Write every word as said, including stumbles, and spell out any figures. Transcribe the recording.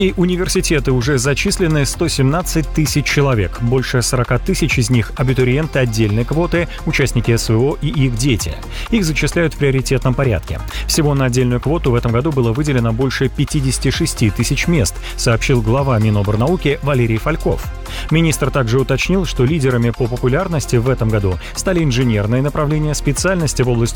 И университеты уже зачислены сто семнадцать тысяч человек. Больше сорок тысяч из них – абитуриенты отдельной квоты, участники СВО и их дети. Их зачисляют в приоритетном порядке. Всего на отдельную квоту в этом году было выделено больше пятьдесят шесть тысяч мест, сообщил глава Минобрнауки Валерий Фальков. Министр также уточнил, что лидерами по популярности в этом году стали инженерные направления, специальности в области